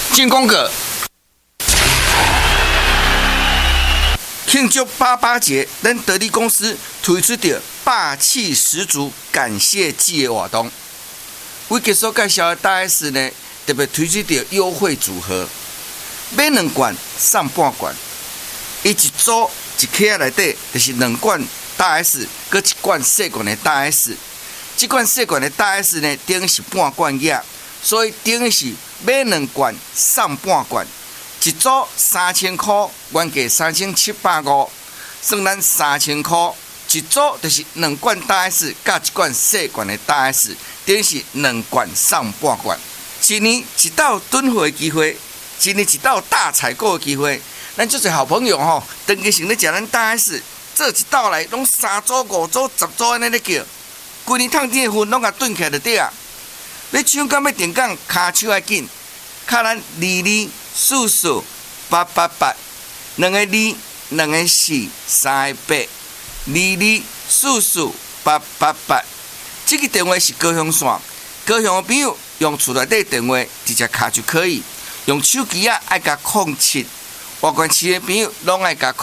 进攻个。庆祝88节，咱得力公司推出着霸气十足感谢季的活动。为结束介绍的大 S 呢，特别推出着优惠组合，买2罐送半罐，伊一组一盒内底就是2罐大 S， 搁1罐细罐的大 S。这罐细罐的大 S 呢，等于是半罐液，所以等于是买2罐送半罐。一组3000块，原价3750，算咱3000块。一组就是2罐大 S 加1罐细罐的大 S， 等于是2罐送半罐。一年一道囤货的机会，一年一道大采购的机会。咱这些好朋友吼，长期性咧食咱大 S， 做一道来拢3组、5组、10组安尼咧叫，规年趁钱的份拢甲囤起来就对啊。要抢到要定岗，骹手要紧，卡咱22448882个2，2个4，3个8。22448882，这个电话是高雄线，高雄的朋友用厝内底电话直接卡就可以，用手机啊爱加07，外县市的朋友拢爱加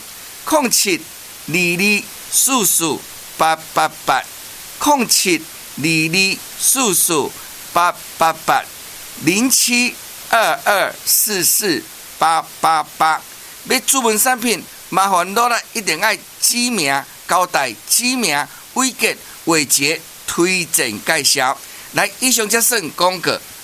072244888072244888。要注文产品，麻烦落来一定要指名交代，指名、伟杰、伟杰推荐介绍。来，以上则算广告。